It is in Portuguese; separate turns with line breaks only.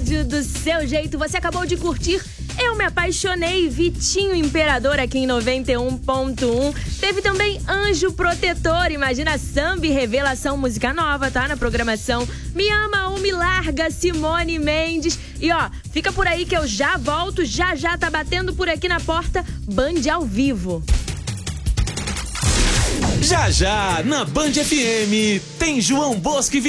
rádio do seu jeito. Você acabou de curtir Eu Me Apaixonei, Vitinho Imperador aqui em 91.1. Teve também Anjo Protetor, Imagina Samba e Revelação, música nova, tá? Na programação. Me Ama ou Me Larga, Simone Mendes. E ó, fica por aí que eu já volto, já tá batendo por aqui na porta, Band ao vivo.
Já na Band FM tem João Bosco e